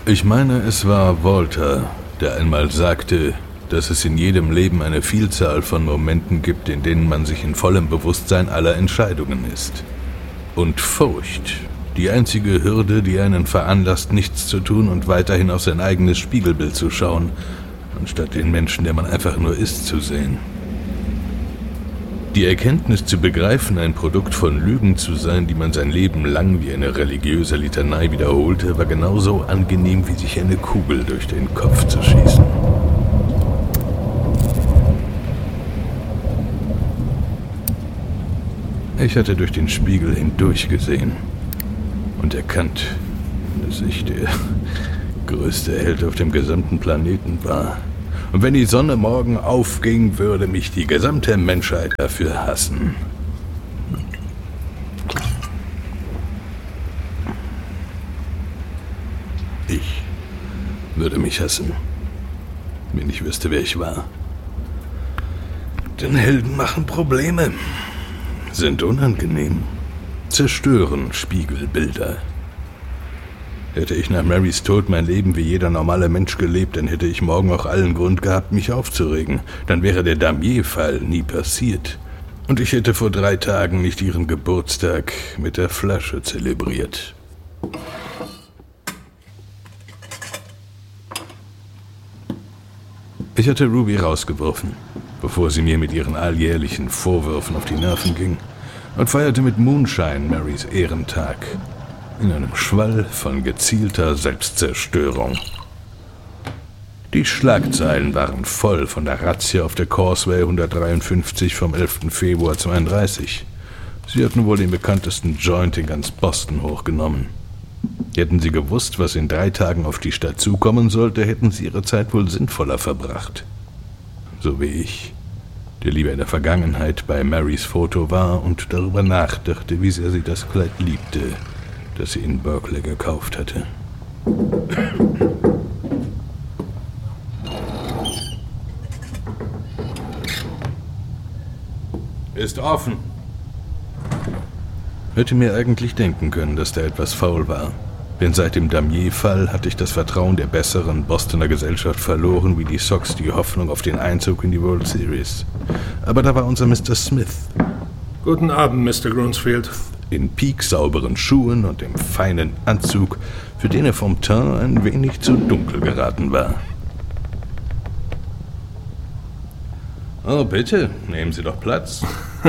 Ich meine, es war Walter, der einmal sagte, dass es in jedem Leben eine Vielzahl von Momenten gibt, in denen man sich in vollem Bewusstsein aller Entscheidungen ist. Und Furcht, die einzige Hürde, die einen veranlasst, nichts zu tun und weiterhin auf sein eigenes Spiegelbild zu schauen, anstatt den Menschen, der man einfach nur ist, zu sehen. Die Erkenntnis zu begreifen, ein Produkt von Lügen zu sein, die man sein Leben lang wie eine religiöse Litanei wiederholte, war genauso angenehm, wie sich eine Kugel durch den Kopf zu schießen. Ich hatte durch den Spiegel hindurch gesehen und erkannt, dass ich der größte Held auf dem gesamten Planeten war. Und wenn die Sonne morgen aufging, würde mich die gesamte Menschheit dafür hassen. Ich würde mich hassen, wenn ich wüsste, wer ich war. Denn Helden machen Probleme, sind unangenehm, zerstören Spiegelbilder. Hätte ich nach Marys Tod mein Leben wie jeder normale Mensch gelebt, dann hätte ich morgen auch allen Grund gehabt, mich aufzuregen. Dann wäre der Damier-Fall nie passiert. Und ich hätte vor 3 Tagen nicht ihren Geburtstag mit der Flasche zelebriert. Ich hatte Ruby rausgeworfen, bevor sie mir mit ihren alljährlichen Vorwürfen auf die Nerven ging, und feierte mit Moonshine Marys Ehrentag. In einem Schwall von gezielter Selbstzerstörung. Die Schlagzeilen waren voll von der Razzia auf der Causeway 153 vom 11. Februar 32. Sie hatten wohl den bekanntesten Joint in ganz Boston hochgenommen. Hätten sie gewusst, was in 3 Tagen auf die Stadt zukommen sollte, hätten sie ihre Zeit wohl sinnvoller verbracht. So wie ich, der lieber in der Vergangenheit bei Marys Foto war und darüber nachdachte, wie sehr sie das Kleid liebte, das sie in Berkeley gekauft hatte. Ist offen. Hätte mir eigentlich denken können, dass da etwas faul war. Denn seit dem Damier-Fall hatte ich das Vertrauen der besseren Bostoner Gesellschaft verloren, wie die Sox die Hoffnung auf den Einzug in die World Series. Aber da war unser Mr. Smith. Guten Abend, Mr. Grunsfield. In pieksauberen Schuhen und dem feinen Anzug, für den er vom Teint ein wenig zu dunkel geraten war. Oh, bitte, nehmen Sie doch Platz.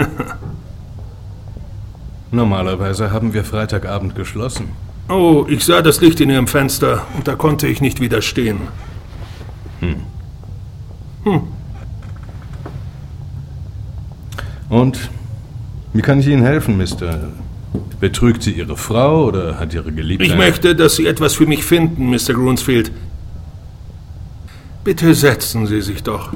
Normalerweise haben wir Freitagabend geschlossen. Oh, ich sah das Licht in Ihrem Fenster und da konnte ich nicht widerstehen. Und wie kann ich Ihnen helfen, Mr.? Betrügt sie Ihre Frau oder hat Ihre Geliebte... Ich möchte, dass Sie etwas für mich finden, Mr. Grunsfield. Bitte setzen Sie sich doch.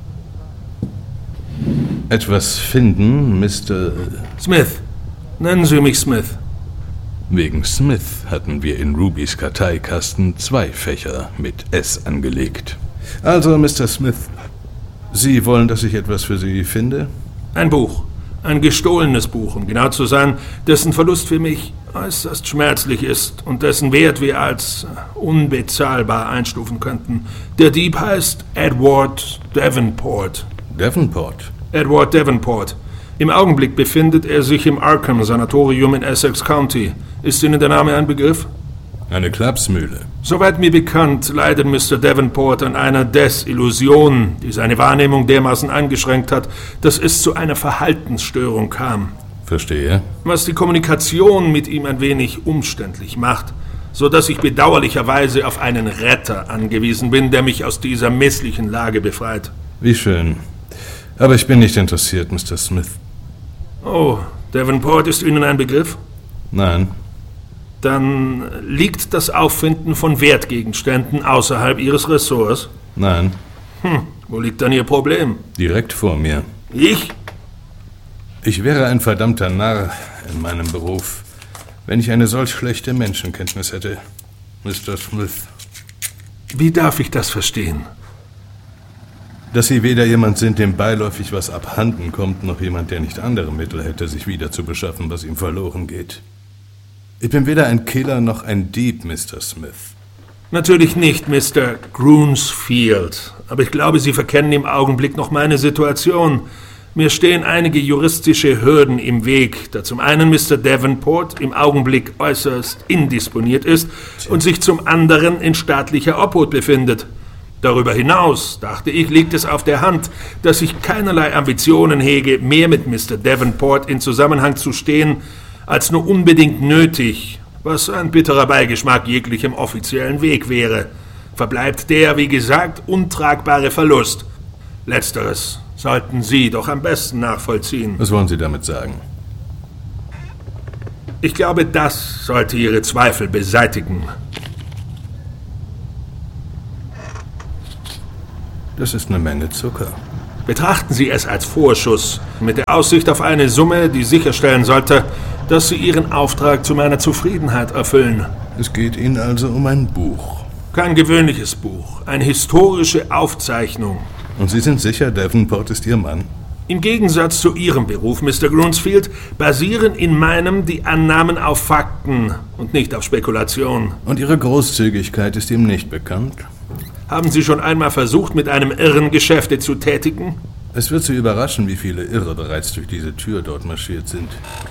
Etwas finden, Mr. Smith. Nennen Sie mich Smith. Wegen Smith hatten wir in Rubys Karteikasten 2 Fächer mit S angelegt. Also, Mr. Smith, Sie wollen, dass ich etwas für Sie finde? Ein Buch. Ein gestohlenes Buch, um genau zu sein, dessen Verlust für mich äußerst schmerzlich ist und dessen Wert wir als unbezahlbar einstufen könnten. Der Dieb heißt Edward Davenport. Davenport? Edward Davenport. Im Augenblick befindet er sich im Arkham-Sanatorium in Essex County. Ist Ihnen der Name ein Begriff? Eine Klapsmühle. Soweit mir bekannt, leidet Mr. Davenport an einer Desillusion, die seine Wahrnehmung dermaßen eingeschränkt hat, dass es zu einer Verhaltensstörung kam. Verstehe. Was die Kommunikation mit ihm ein wenig umständlich macht, so dass ich bedauerlicherweise auf einen Retter angewiesen bin, der mich aus dieser misslichen Lage befreit. Wie schön. Aber ich bin nicht interessiert, Mr. Smith. Oh, Davenport ist Ihnen ein Begriff? Nein. Dann liegt das Auffinden von Wertgegenständen außerhalb Ihres Ressorts? Nein. Wo liegt dann Ihr Problem? Direkt vor mir. Ich? Ich wäre ein verdammter Narr in meinem Beruf, wenn ich eine solch schlechte Menschenkenntnis hätte, Mr. Smith. Wie darf ich das verstehen? Dass Sie weder jemand sind, dem beiläufig was abhanden kommt, noch jemand, der nicht andere Mittel hätte, sich wieder zu beschaffen, was ihm verloren geht. Ich bin weder ein Killer noch ein Dieb, Mr. Smith. Natürlich nicht, Mr. Grunsfield. Aber ich glaube, Sie verkennen im Augenblick noch meine Situation. Mir stehen einige juristische Hürden im Weg, da zum einen Mr. Davenport im Augenblick äußerst indisponiert ist und sich zum anderen in staatlicher Obhut befindet. Darüber hinaus, dachte ich, liegt es auf der Hand, dass ich keinerlei Ambitionen hege, mehr mit Mr. Davenport in Zusammenhang zu stehen, als nur unbedingt nötig, was ein bitterer Beigeschmack jeglichem offiziellen Weg wäre. Verbleibt der, wie gesagt, untragbare Verlust. Letzteres sollten Sie doch am besten nachvollziehen. Was wollen Sie damit sagen? Ich glaube, das sollte Ihre Zweifel beseitigen. Das ist eine Menge Zucker. Betrachten Sie es als Vorschuss, mit der Aussicht auf eine Summe, die sicherstellen sollte, dass Sie Ihren Auftrag zu meiner Zufriedenheit erfüllen. Es geht Ihnen also um ein Buch. Kein gewöhnliches Buch, eine historische Aufzeichnung. Und Sie sind sicher, Davenport ist Ihr Mann? Im Gegensatz zu Ihrem Beruf, Mr. Grunsfield, basieren in meinem die Annahmen auf Fakten und nicht auf Spekulation. Und Ihre Großzügigkeit ist ihm nicht bekannt? Haben Sie schon einmal versucht, mit einem Irren Geschäfte zu tätigen? Es wird Sie überraschen, wie viele Irre bereits durch diese Tür dort marschiert sind.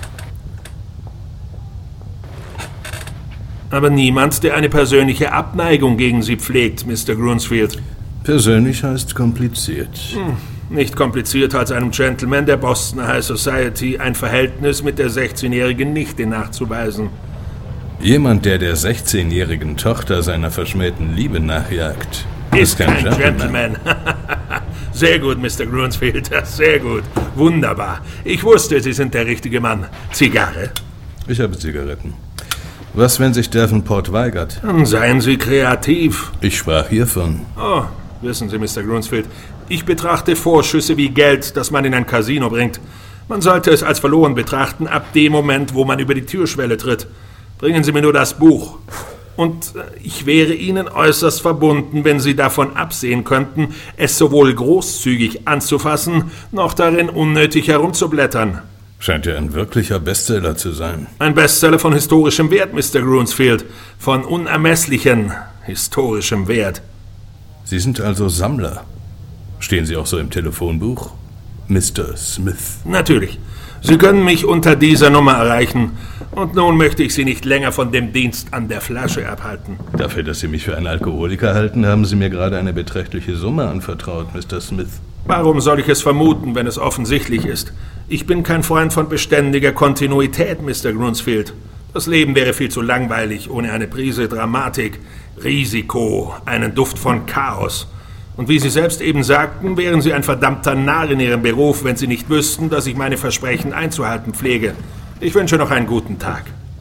Aber niemand, der eine persönliche Abneigung gegen Sie pflegt, Mr. Grunsfield. Persönlich heißt kompliziert. Nicht komplizierter als einem Gentleman der Boston High Society ein Verhältnis mit der 16-jährigen Nichte nachzuweisen. Jemand, der 16-jährigen Tochter seiner verschmähten Liebe nachjagt, ist kein Gentleman. Sehr gut, Mr. Grunsfield, sehr gut. Wunderbar. Ich wusste, Sie sind der richtige Mann. Zigarre? Ich habe Zigaretten. Was, wenn sich Davenport weigert? Dann seien Sie kreativ. Ich sprach hiervon. Oh, wissen Sie, Mr. Grunsfield, ich betrachte Vorschüsse wie Geld, das man in ein Casino bringt. Man sollte es als verloren betrachten, ab dem Moment, wo man über die Türschwelle tritt. Bringen Sie mir nur das Buch. Und ich wäre Ihnen äußerst verbunden, wenn Sie davon absehen könnten, es sowohl großzügig anzufassen, noch darin unnötig herumzublättern. Scheint ja ein wirklicher Bestseller zu sein. Ein Bestseller von historischem Wert, Mr. Grunsfield. Von unermesslichen historischem Wert. Sie sind also Sammler. Stehen Sie auch so im Telefonbuch? Mr. Smith. Natürlich. Sie können mich unter dieser Nummer erreichen. Und nun möchte ich Sie nicht länger von dem Dienst an der Flasche abhalten. Dafür, dass Sie mich für einen Alkoholiker halten, haben Sie mir gerade eine beträchtliche Summe anvertraut, Mr. Smith. Warum soll ich es vermuten, wenn es offensichtlich ist? Ich bin kein Freund von beständiger Kontinuität, Mr. Grunsfield. Das Leben wäre viel zu langweilig, ohne eine Prise Dramatik, Risiko, einen Duft von Chaos. Und wie Sie selbst eben sagten, wären Sie ein verdammter Narr in Ihrem Beruf, wenn Sie nicht wüssten, dass ich meine Versprechen einzuhalten pflege. Ich wünsche noch einen guten Tag.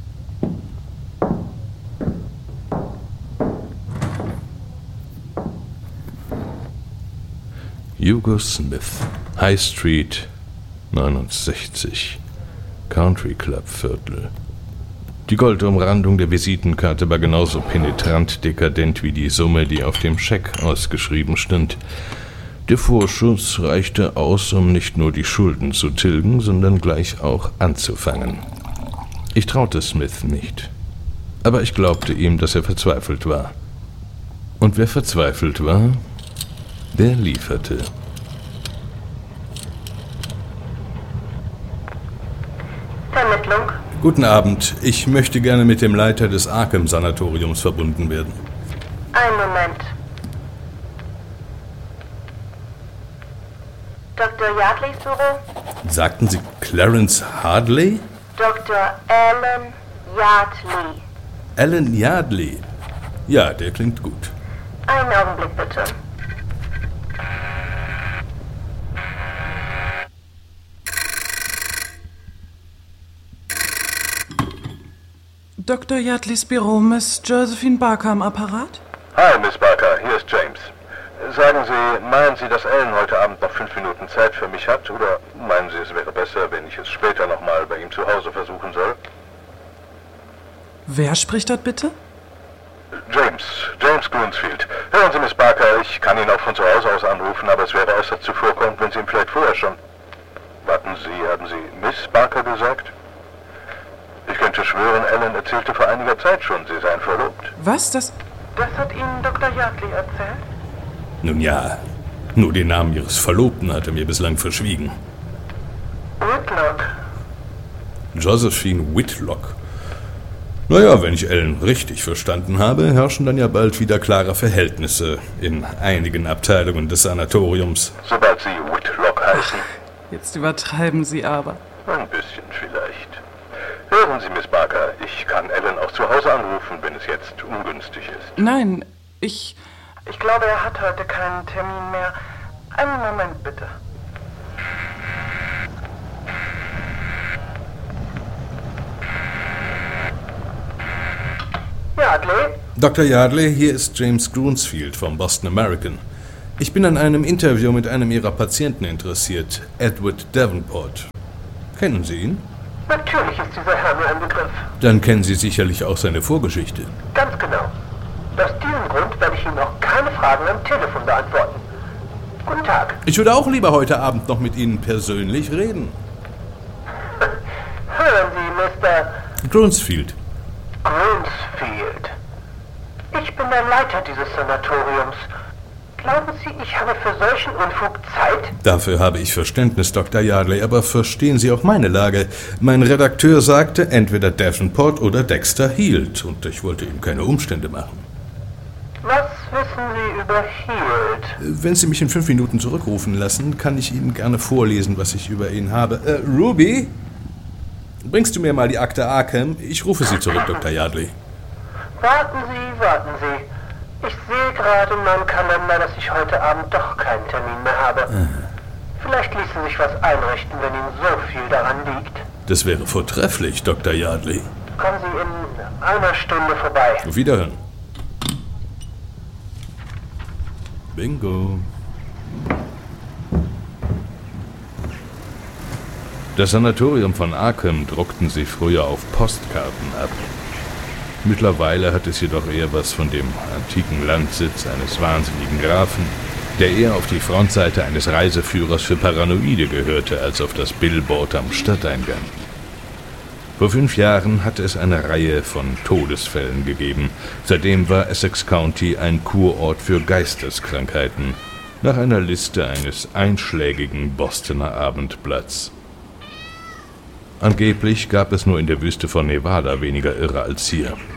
Hugo Smith, High Street 69, Country Club Viertel. Die Goldumrandung der Visitenkarte war genauso penetrant dekadent wie die Summe, die auf dem Scheck ausgeschrieben stand. Der Vorschuss reichte aus, um nicht nur die Schulden zu tilgen, sondern gleich auch anzufangen. Ich traute Smith nicht, aber ich glaubte ihm, dass er verzweifelt war. Und wer verzweifelt war, der lieferte. Vermittlung. Guten Abend. Ich möchte gerne mit dem Leiter des Arkham-Sanatoriums verbunden werden. Einen Moment. Dr. Yardleys Büro? Sagten Sie Clarence Hardley? Dr. Alan Yardley. Alan Yardley. Ja, der klingt gut. Einen Augenblick bitte. Dr. Yardleys Büro, Miss Josephine Barker am Apparat? Hi, Miss Barker, hier ist James. Sagen Sie, meinen Sie, dass Alan heute Abend noch 5 Minuten Zeit für mich hat? Oder meinen Sie, es wäre besser, wenn ich es später nochmal bei ihm zu Hause versuchen soll? Wer spricht dort bitte? James Grunsfield. Hören Sie, Miss Barker, ich kann ihn auch von zu Hause aus anrufen, aber es wäre äußerst zuvorkommend, wenn Sie ihm vielleicht vorher schon... Warten Sie, haben Sie Miss Barker gesagt? Ich könnte schwören, Alan erzählte vor einiger Zeit schon, Sie seien verlobt. Was? Das... Das hat Ihnen Dr. Yardley erzählt? Nun ja, nur den Namen ihres Verlobten hat er mir bislang verschwiegen. Whitlock. Josephine Whitlock. Naja, wenn ich Ellen richtig verstanden habe, herrschen dann ja bald wieder klare Verhältnisse in einigen Abteilungen des Sanatoriums. Sobald Sie Whitlock heißen. Jetzt übertreiben Sie aber. Ein bisschen vielleicht. Hören Sie, Miss Barker, ich kann Ellen auch zu Hause anrufen, wenn es jetzt ungünstig ist. Nein, ich glaube, er hat heute keinen Termin mehr. Einen Moment bitte. Yardley? Dr. Yardley, hier ist James Grunsfield vom Boston American. Ich bin an einem Interview mit einem Ihrer Patienten interessiert, Edward Davenport. Kennen Sie ihn? Natürlich ist dieser Herr mir ein Begriff. Dann kennen Sie sicherlich auch seine Vorgeschichte. Ganz genau. Aus diesem Grund werde ich Ihnen auch keine Fragen am Telefon beantworten. Guten Tag. Ich würde auch lieber heute Abend noch mit Ihnen persönlich reden. Hören Sie, Mr. Grunsfield. Grunsfield. Ich bin der Leiter dieses Sanatoriums. Glauben Sie, ich habe für solchen Unfug Zeit? Dafür habe ich Verständnis, Dr. Yardley, aber verstehen Sie auch meine Lage. Mein Redakteur sagte, entweder Davenport oder Dexter Hield, und ich wollte ihm keine Umstände machen. Was wissen Sie über Hield? Wenn Sie mich in 5 Minuten zurückrufen lassen, kann ich Ihnen gerne vorlesen, was ich über ihn habe. Ruby? Bringst du mir mal die Akte Arkham? Ich rufe Sie zurück, Dr. Yardley. Warten Sie. Ich sehe gerade in meinem Kalender, dass ich heute Abend doch keinen Termin mehr habe. Vielleicht ließe sich was einrichten, wenn Ihnen so viel daran liegt. Das wäre vortrefflich, Dr. Yardley. Kommen Sie in einer Stunde vorbei. Auf Wiederhören. Bingo. Das Sanatorium von Arkham druckten sie früher auf Postkarten ab. Mittlerweile hat es jedoch eher was von dem antiken Landsitz eines wahnsinnigen Grafen, der eher auf die Frontseite eines Reiseführers für Paranoide gehörte, als auf das Billboard am Stadteingang. Vor 5 Jahren hatte es eine Reihe von Todesfällen gegeben. Seitdem war Essex County ein Kurort für Geisteskrankheiten, nach einer Liste eines einschlägigen Bostoner Abendblatts. Angeblich gab es nur in der Wüste von Nevada weniger Irre als hier.